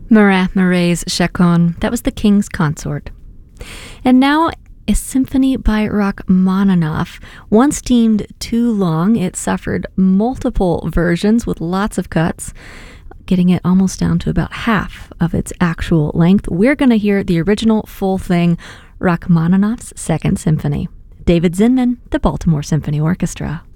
Marat Marais Chaconne. That was the King's Consort. And now a symphony by Rachmaninoff. Once deemed too long, it suffered multiple versions with lots of cuts, getting it almost down to about half of its actual length. We're going to hear the original full thing, Rachmaninoff's Second Symphony. David Zinman, the Baltimore Symphony Orchestra.